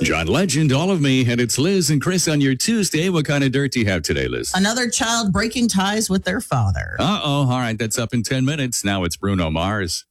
John Legend, All of Me, and it's Liz and Chris on your Tuesday. What kind of dirt do you have today, Liz? Another child breaking ties with their father. Uh-oh. All right, that's up in 10 minutes. Now it's Bruno Mars.